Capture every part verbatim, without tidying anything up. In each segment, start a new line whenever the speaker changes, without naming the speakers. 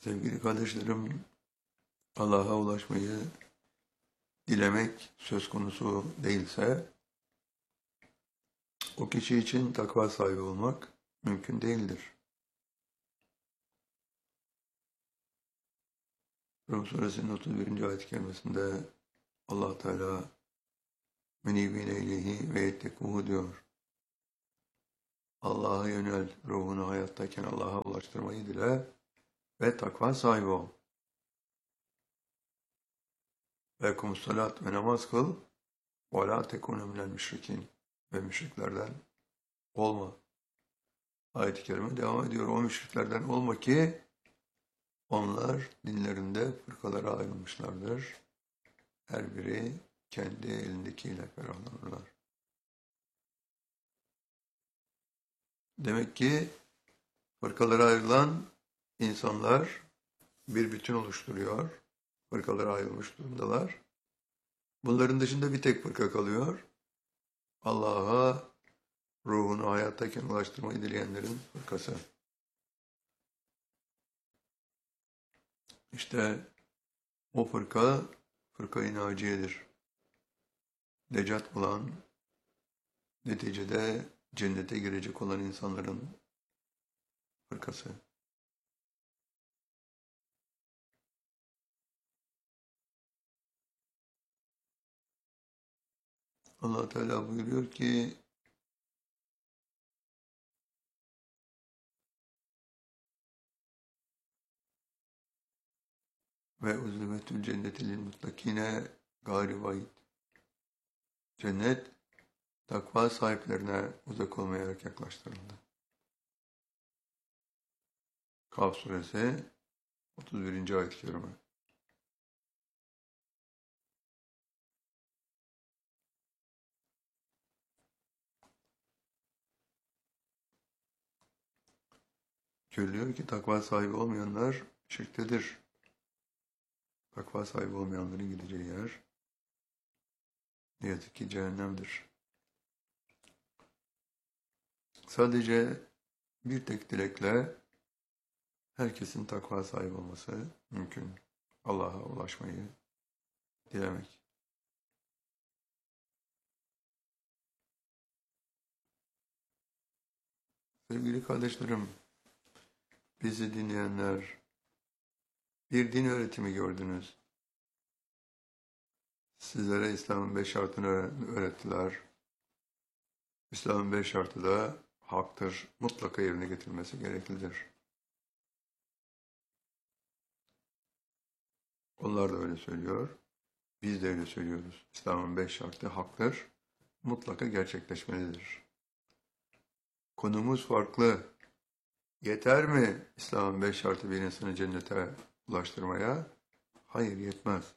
Sevgili kardeşlerim, Allah'a ulaşmayı dilemek söz konusu değilse, o kişi için takva sahibi olmak mümkün değildir. Rum Suresinin otuz birinci ayet-i kerimesinde Allah Teala menibine ileyhi ve yettekuhu diyor. Allah'a yönel, ruhunu hayattayken Allah'a ulaştırmayı dile ve takva sahibi ol. Ve kumussalat ve namaz kıl ve la tekunu minel müşrikin ve müşriklerden olma. Ayet-i kerime devam ediyor. O müşriklerden olma ki onlar dinlerinde fırkalara ayrılmışlardır. Her biri kendi elindekiyle ferahlanırlar. Demek ki fırkalara ayrılan insanlar bir bütün oluşturuyor. Fırkalara ayrılmış durumdalar. Bunların dışında bir tek fırka kalıyor. Allah'a ruhunu hayattayken ulaştırmayı dileyenlerin fırkası. İşte o fırka, fırka-i naciyedir. Necat bulan, neticede cennete girecek olan insanların fırkası. Allah Teala buyuruyor ki, ve uzlimetül cenneti lil muttakine gâri vaid. Cennet, takva sahiplerine uzak olmayarak yaklaştırıldı. Kaf suresi otuz birinci ayet-i kerime. Söylüyor ki takva sahibi olmayanlar şirktedir. Takva sahibi olmayanların gideceği yer ne yazık ki cehennemdir. Sadece bir tek dilekle herkesin takva sahibi olması mümkün. Allah'a ulaşmayı dilemek. Sevgili kardeşlerim, bizi dinleyenler, bir din öğretimi gördünüz. Sizlere İslam'ın beş şartını öğrettiler. İslam'ın beş şartı da haktır, mutlaka yerine getirilmesi gereklidir. Onlar da öyle söylüyor, biz de öyle söylüyoruz. İslam'ın beş şartı haktır, mutlaka gerçekleşmelidir. Konumuz farklı. Yeter mi İslam'ın beş şartı bir insanı cennete ulaştırmaya? Hayır, yetmez.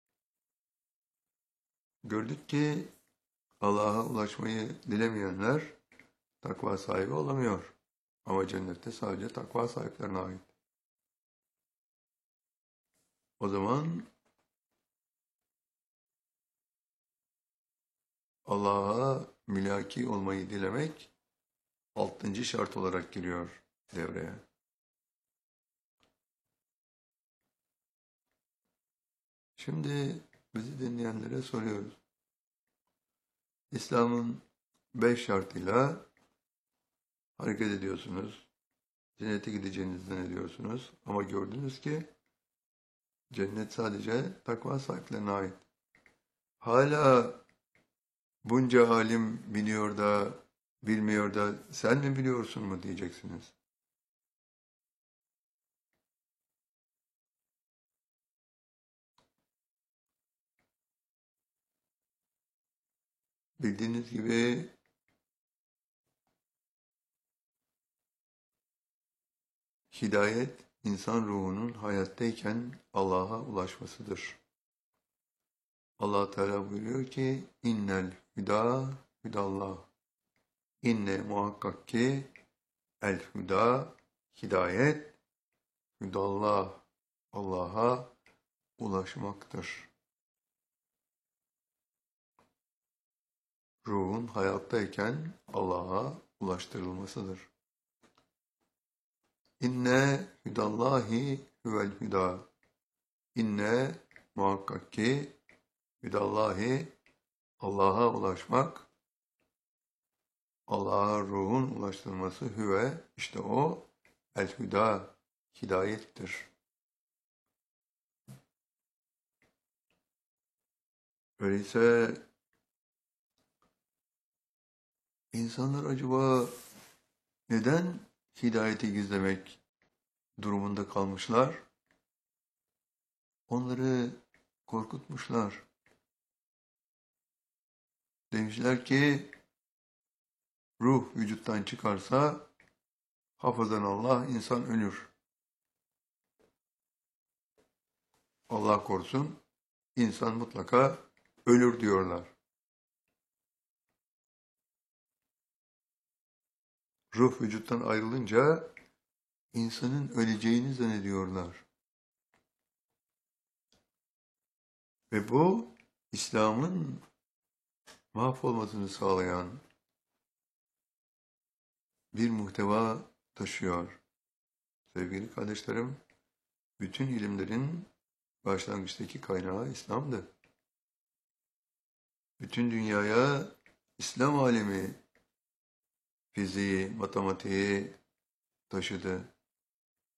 Gördük ki Allah'a ulaşmayı dilemeyenler takva sahibi olamıyor. Ama cennette sadece takva sahiplerine ait. O zaman Allah'a mülaki olmayı dilemek altıncı şart olarak giriyor devreye. Şimdi bizi dinleyenlere soruyoruz. İslam'ın beş şartıyla hareket ediyorsunuz. Cennete gideceğinizi zannediyorsunuz. Ama gördünüz ki cennet sadece takva sahiplerine ait. Hala bunca alim biliyor da bilmiyor da sen mi biliyorsun mu diyeceksiniz. Bildiğiniz gibi hidayet insan ruhunun hayattayken Allah'a ulaşmasıdır. Allah Teala buyuruyor ki innel hüda hüdallah. İnne muhakkak ki el hüda hidayet hüdallah Allah'a ulaşmaktır. Ruhun hayattayken Allah'a ulaştırılmasıdır. İnne hüdallahi huvel hüda. İnne muhakkak ki hüdallahi Allah'a ulaşmak, Allah'a ruhun ulaştırması hüve, işte o el hüda, hidayettir. Öyleyse insanlar acaba neden hidayeti gizlemek durumunda kalmışlar? Onları korkutmuşlar. Demişler ki ruh vücuttan çıkarsa hafızan Allah insan ölür. Allah korusun insan mutlaka ölür diyorlar. Ruh vücuttan ayrılınca insanın öleceğini zannediyorlar. Ve bu İslam'ın mahvolmasını sağlayan bir muhteva taşıyor. Sevgili kardeşlerim, bütün ilimlerin başlangıçtaki kaynağı İslam'dı. Bütün dünyaya İslam alemi fiziği, matematiği taşıdı.